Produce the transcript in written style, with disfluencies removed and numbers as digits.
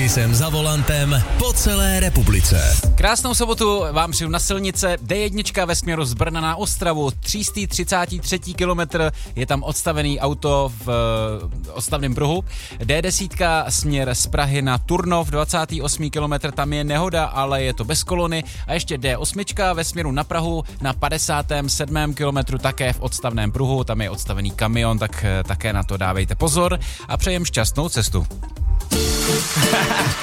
servisem za volantem po celé republice. Krásnou sobotu vám přeju na silnice. D1 ve směru z Brna na Ostravu, 333. kilometr, je tam odstavený auto v odstavném pruhu. D10 směr z Prahy na Turnov, 28. kilometr, tam je nehoda, ale je to bez kolony. A ještě D8 ve směru na Prahu na 57. kilometru, také v odstavném pruhu, tam je odstavený kamion, tak také na to dávejte pozor a přejem šťastnou cestu.